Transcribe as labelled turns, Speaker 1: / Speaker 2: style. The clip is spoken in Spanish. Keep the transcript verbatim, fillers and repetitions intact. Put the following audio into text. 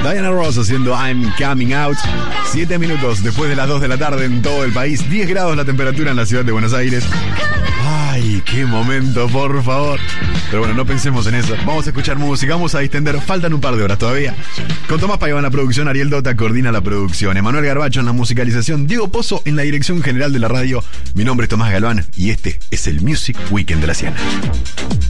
Speaker 1: Diana Ross haciendo I'm Coming Out. Siete minutos después de las dos de la tarde en todo el país. diez grados la temperatura en la ciudad de Buenos Aires. Ay, qué momento, por favor. Pero bueno, no pensemos en eso. Vamos a escuchar música, vamos a distender. Faltan un par de horas todavía. Con Tomás Paiva en la producción, Ariel Dota coordina la producción, Emanuel Garbacho en la musicalización, Diego Pozo en la dirección general de la radio. Mi nombre es Tomás Galván y este es el Music Weekend de la Ciana.